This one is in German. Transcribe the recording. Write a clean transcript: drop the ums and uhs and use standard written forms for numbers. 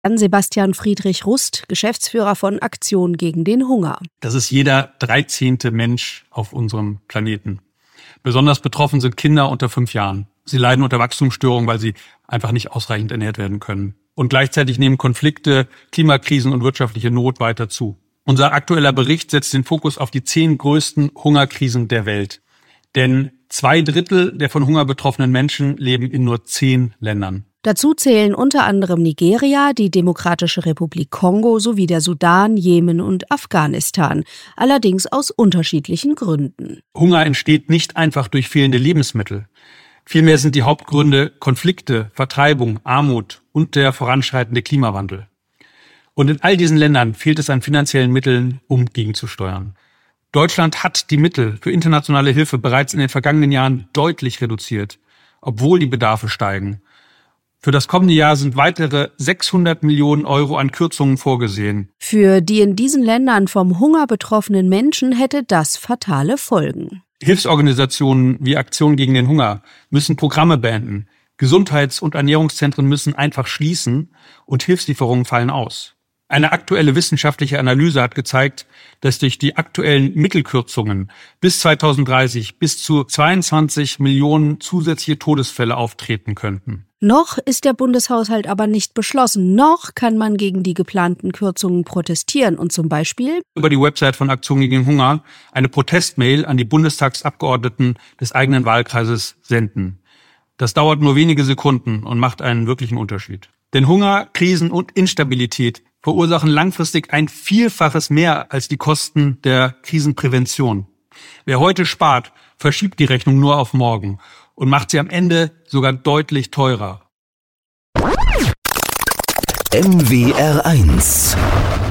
Sebastian Friedrich Rust, Geschäftsführer von Aktion gegen den Hunger. Das ist jeder 13. Mensch auf unserem Planeten. Besonders betroffen sind Kinder unter 5 Jahren. Sie leiden unter Wachstumsstörungen, weil sie einfach nicht ausreichend ernährt werden können. Und gleichzeitig nehmen Konflikte, Klimakrisen und wirtschaftliche Not weiter zu. Unser aktueller Bericht setzt den Fokus auf die 10 größten Hungerkrisen der Welt. Denn 2/3 der von Hunger betroffenen Menschen leben in nur 10 Ländern. Dazu zählen unter anderem Nigeria, die Demokratische Republik Kongo sowie der Sudan, Jemen und Afghanistan, allerdings aus unterschiedlichen Gründen. Hunger entsteht nicht einfach durch fehlende Lebensmittel. Vielmehr sind die Hauptgründe Konflikte, Vertreibung, Armut und der voranschreitende Klimawandel. Und in all diesen Ländern fehlt es an finanziellen Mitteln, um gegenzusteuern. Deutschland hat die Mittel für internationale Hilfe bereits in den vergangenen Jahren deutlich reduziert, obwohl die Bedarfe steigen. Für das kommende Jahr sind weitere 600 Millionen Euro an Kürzungen vorgesehen. Für die in diesen Ländern vom Hunger betroffenen Menschen hätte das fatale Folgen. Hilfsorganisationen wie Aktion gegen den Hunger müssen Programme beenden. Gesundheits- und Ernährungszentren müssen einfach schließen und Hilfslieferungen fallen aus. Eine aktuelle wissenschaftliche Analyse hat gezeigt, dass durch die aktuellen Mittelkürzungen bis 2030 bis zu 22 Millionen zusätzliche Todesfälle auftreten könnten. Noch ist der Bundeshaushalt aber nicht beschlossen. Noch kann man gegen die geplanten Kürzungen protestieren und zum Beispiel über die Website von Aktion gegen den Hunger eine Protestmail an die Bundestagsabgeordneten des eigenen Wahlkreises senden. Das dauert nur wenige Sekunden und macht einen wirklichen Unterschied. Denn Hunger, Krisen und Instabilität verursachen langfristig ein Vielfaches mehr als die Kosten der Krisenprävention. Wer heute spart, verschiebt die Rechnung nur auf morgen und macht sie am Ende sogar deutlich teurer. MWR1